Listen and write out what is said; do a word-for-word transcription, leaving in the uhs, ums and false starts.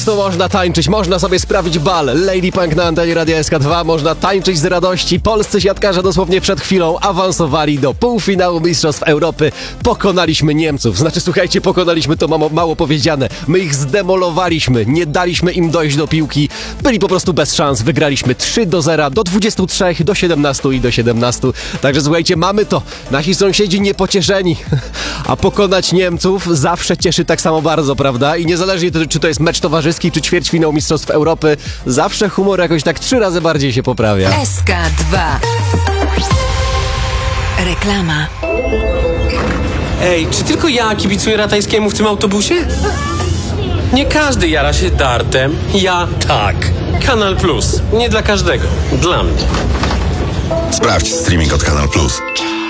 Tu można tańczyć, można sobie sprawić bal. Lady Punk na antenie Radia S K dwa, można tańczyć z radości. Polscy siatkarze dosłownie przed chwilą awansowali do półfinału Mistrzostw Europy. Pokonaliśmy Niemców. Znaczy, słuchajcie, pokonaliśmy, to mało, mało powiedziane. My ich zdemolowaliśmy, nie daliśmy im dojść do piłki. Byli po prostu bez szans. Wygraliśmy trzy do zera, do dwudziestu trzech, do siedemnastu i do siedemnastu. Także słuchajcie, mamy to. Nasi sąsiedzi niepocieszeni. A pokonać Niemców zawsze cieszy tak samo bardzo, prawda? I niezależnie to, czy to jest mecz towarzyski, czy ćwierćfinał Mistrzostw Europy, zawsze humor jakoś tak trzy razy bardziej się poprawia. S K dwa. Reklama. Ej, czy tylko ja kibicuję Ratajskiemu w tym autobusie? Nie każdy jara się dartem. Ja tak. Kanal Plus. Nie dla każdego. Dla mnie. Sprawdź streaming od Kanal Plus.